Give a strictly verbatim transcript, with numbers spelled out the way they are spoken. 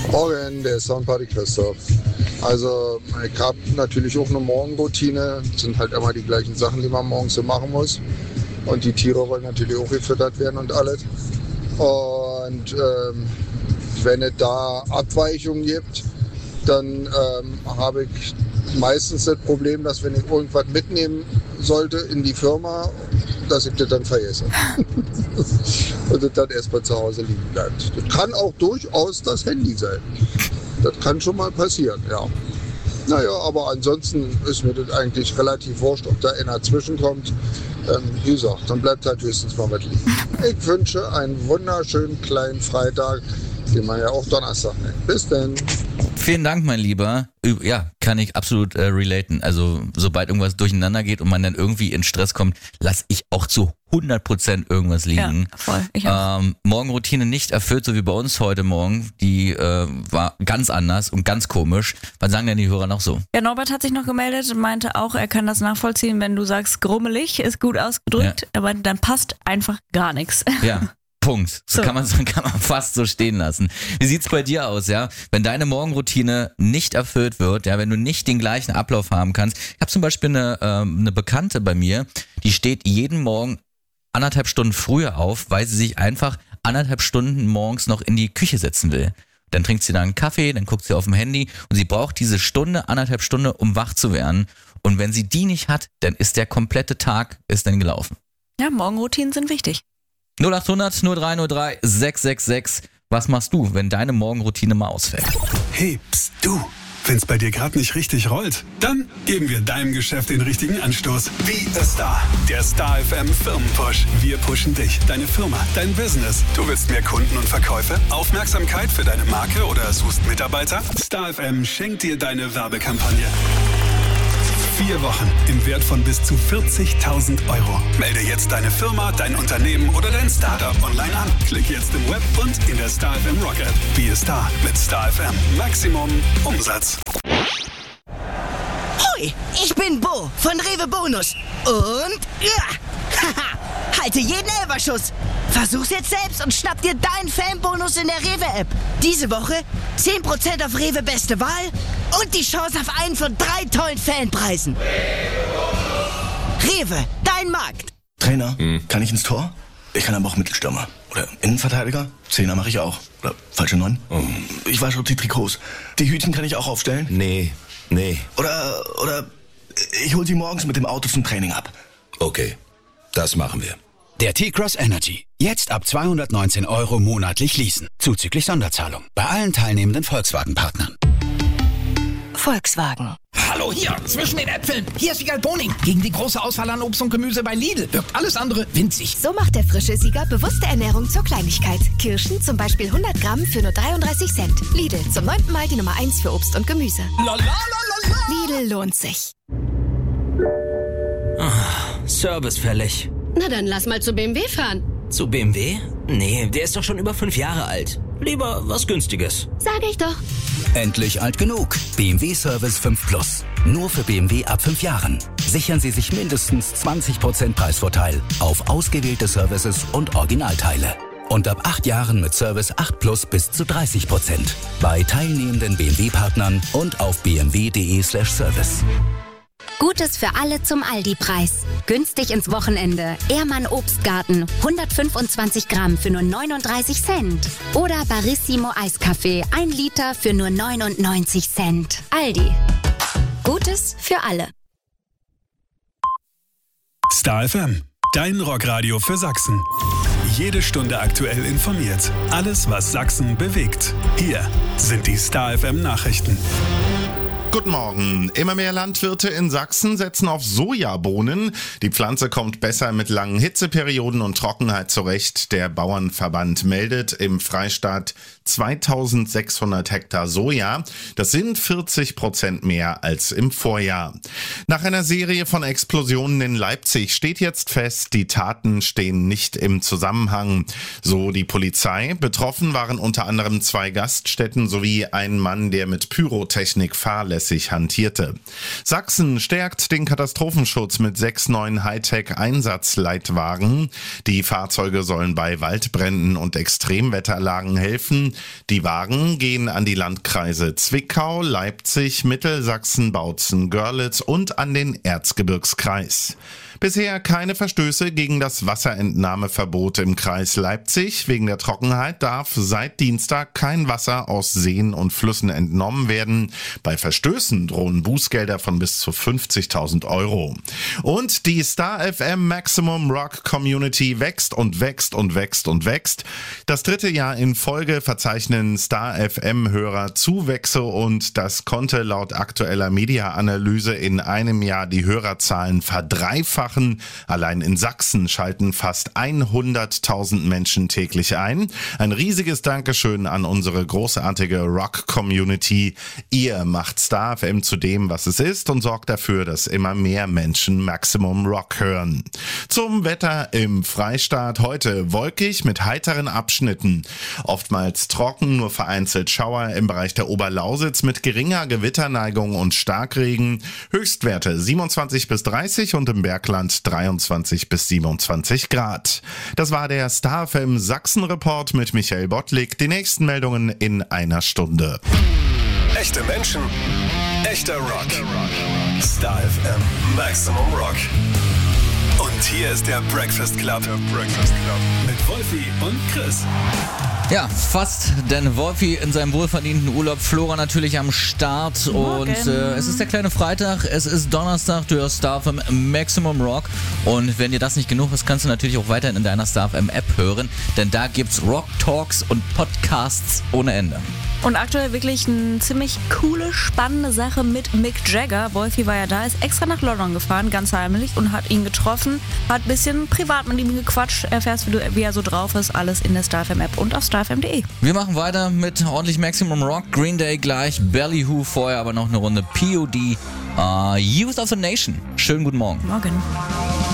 Morgen, der Soundparty Christoph. Also ich habe natürlich auch eine Morgenroutine. Das sind halt immer die gleichen Sachen, die man morgens so machen muss. Und die Tiere wollen natürlich auch gefüttert werden und alles. Und ähm, wenn es da Abweichungen gibt, dann ähm, habe ich meistens das Problem, dass wenn ich irgendwas mitnehmen sollte in die Firma, dass ich das dann vergesse. Und das dann erstmal zu Hause liegen bleibt. Das kann auch durchaus das Handy sein. Das kann schon mal passieren, ja. Naja, aber ansonsten ist mir das eigentlich relativ wurscht, ob da einer zwischenkommt. Ähm, wie gesagt, dann bleibt halt höchstens mal was liegen. Ich wünsche einen wunderschönen kleinen Freitag, den man ja auch Donnerstag nennt. Bis dann. Vielen Dank, mein Lieber. Ja, kann ich absolut äh, relaten. Also sobald irgendwas durcheinander geht und man dann irgendwie in Stress kommt, lasse ich auch zu hundert Prozent irgendwas liegen. Ja, voll. Ich auch. Ähm, Morgenroutine nicht erfüllt, so wie bei uns heute Morgen. Die äh, war ganz anders und ganz komisch. Was sagen denn die Hörer noch so? Ja, Norbert hat sich noch gemeldet und meinte auch, er kann das nachvollziehen, wenn du sagst, grummelig ist gut ausgedrückt. Ja. Aber dann passt einfach gar nichts. Ja. Punkt. So, So. kann man kann man fast so stehen lassen. Wie sieht's bei dir aus, ja? Wenn deine Morgenroutine nicht erfüllt wird, ja, wenn du nicht den gleichen Ablauf haben kannst. Ich habe zum Beispiel eine, ähm, eine Bekannte bei mir, die steht jeden Morgen anderthalb Stunden früher auf, weil sie sich einfach anderthalb Stunden morgens noch in die Küche setzen will. Dann trinkt sie dann einen Kaffee, dann guckt sie auf dem Handy und sie braucht diese Stunde, anderthalb Stunden, um wach zu werden. Und wenn sie die nicht hat, dann ist der komplette Tag ist dann gelaufen. Ja, Morgenroutinen sind wichtig. null acht hundert null drei null drei sechs sechs sechs. Was machst du, wenn deine Morgenroutine mal ausfällt? Hey, pst, du. Wenn's bei dir gerade nicht richtig rollt, dann geben wir deinem Geschäft den richtigen Anstoß. Wie a Star. Der Star F M Firmenpush. Wir pushen dich, deine Firma, dein Business. Du willst mehr Kunden und Verkäufe, Aufmerksamkeit für deine Marke oder suchst Mitarbeiter? Star F M schenkt dir deine Werbekampagne. Vier Wochen im Wert von bis zu vierzigtausend Euro. Melde jetzt deine Firma, dein Unternehmen oder dein Startup online an. Klick jetzt im Web und in der Star F M Rock App. Be a Star mit Star F M. Maximum Umsatz. Hoi, ich bin Bo von Rewe Bonus. Und ja, haha, halte jeden Elferschuss. Versuch's jetzt selbst und schnapp dir deinen Fanbonus in der Rewe-App. Diese Woche zehn Prozent auf Rewe Beste Wahl und die Chance auf einen von drei tollen Fanpreisen. Rewe, dein Markt. Trainer, hm. kann ich ins Tor? Ich kann aber auch Mittelstürmer. Oder Innenverteidiger? Zehner mache ich auch. Oder falsche Neun? Oh. Ich wasche auch die Trikots. Die Hütchen kann ich auch aufstellen? Nee, nee. Oder, oder ich hol sie morgens mit dem Auto zum Training ab. Okay, das machen wir. Der T-Cross Energy. Jetzt ab zweihundertneunzehn Euro monatlich leasen. Zuzüglich Sonderzahlung. Bei allen teilnehmenden Volkswagen-Partnern. Volkswagen. Hallo, hier, zwischen den Äpfeln. Hier ist Wiegald Boning. Gegen die große Auswahl an Obst und Gemüse bei Lidl wirkt alles andere winzig. So macht der frische Sieger bewusste Ernährung zur Kleinigkeit. Kirschen zum Beispiel hundert Gramm für nur dreiunddreißig Cent. Lidl, zum neunten Mal die Nummer eins für Obst und Gemüse. La, la, la, la, la. Lidl lohnt sich. Ah, Service fällig. Na dann lass mal zu B M W fahren. Zu B M W? Nee, der ist doch schon über fünf Jahre alt. Lieber was Günstiges. Sag ich doch. Endlich alt genug. B M W Service fünf Plus. Nur für B M W ab fünf Jahren. Sichern Sie sich mindestens zwanzig Prozent Preisvorteil auf ausgewählte Services und Originalteile. Und ab acht Jahren mit Service acht Plus bis zu dreißig Prozent. Bei teilnehmenden B M W-Partnern und auf b m w punkt d e slash service. Gutes für alle zum Aldi-Preis. Günstig ins Wochenende. Ehrmann Obstgarten. hundertfünfundzwanzig Gramm für nur neununddreißig Cent. Oder Barissimo Eiskaffee. ein Liter für nur neunundneunzig Cent. Aldi. Gutes für alle. Star F M. Dein Rockradio für Sachsen. Jede Stunde aktuell informiert. Alles, was Sachsen bewegt. Hier sind die Star F M Nachrichten. Guten Morgen. Immer mehr Landwirte in Sachsen setzen auf Sojabohnen. Die Pflanze kommt besser mit langen Hitzeperioden und Trockenheit zurecht. Der Bauernverband meldet im Freistaat zweitausendsechshundert Hektar Soja. Das sind vierzig Prozent mehr als im Vorjahr. Nach einer Serie von Explosionen in Leipzig steht jetzt fest, die Taten stehen nicht im Zusammenhang. So die Polizei. Betroffen waren unter anderem zwei Gaststätten sowie ein Mann, der mit Pyrotechnik fahrlässig fahrlässig hantierte. Sachsen stärkt den Katastrophenschutz mit sechs neuen Hightech-Einsatzleitwagen. Die Fahrzeuge sollen bei Waldbränden und Extremwetterlagen helfen. Die Wagen gehen an die Landkreise Zwickau, Leipzig, Mittelsachsen, Bautzen, Görlitz und an den Erzgebirgskreis. Bisher keine Verstöße gegen das Wasserentnahmeverbot im Kreis Leipzig. Wegen der Trockenheit darf seit Dienstag kein Wasser aus Seen und Flüssen entnommen werden. Bei Verstößen drohen Bußgelder von bis zu fünfzigtausend Euro. Und die Star F M Maximum Rock Community wächst und wächst und wächst und wächst. Das dritte Jahr in Folge verzeichnen Star F M-Hörer Zuwächse und das konnte laut aktueller Media-Analyse in einem Jahr die Hörerzahlen verdreifachen. Allein in Sachsen schalten fast hunderttausend Menschen täglich ein. Ein riesiges Dankeschön an unsere großartige Rock-Community. Ihr macht Star F M zu dem, was es ist und sorgt dafür, dass immer mehr Menschen Maximum Rock hören. Zum Wetter im Freistaat heute wolkig mit heiteren Abschnitten. Oftmals trocken, nur vereinzelt Schauer im Bereich der Oberlausitz mit geringer Gewitterneigung und Starkregen. Höchstwerte siebenundzwanzig bis dreißig und im Bergland dreiundzwanzig bis siebenundzwanzig Grad. Das war der Star F M Sachsen-Report mit Michael Bottlik. Die nächsten Meldungen in einer Stunde. Echte Menschen, echter Rock. Star F M Maximum Rock. Und hier ist der Breakfast Club. Der Breakfast Club. Mit Wolfi und Chris. Ja, fast, denn Wolfi in seinem wohlverdienten Urlaub, Flora natürlich am Start. Morgen. Und äh, es ist der kleine Freitag, es ist Donnerstag, du hörst Star F M Maximum Rock. Und wenn dir das nicht genug ist, kannst du natürlich auch weiterhin in deiner Star F M App hören, denn da gibt's Rock Talks und Podcasts ohne Ende. Und aktuell wirklich eine ziemlich coole, spannende Sache mit Mick Jagger. Wolfi war ja da, ist extra nach London gefahren, ganz heimlich, und hat ihn getroffen, hat ein bisschen privat mit ihm gequatscht. Erfährst, wie, du, wie er so drauf ist, alles in der Star F M App und auf star f m punkt de. Wir machen weiter mit ordentlich Maximum Rock, Green Day gleich, Ballyhoo vorher, aber noch eine Runde P O D, uh, Youth of the Nation. Schönen guten Morgen. Morgen.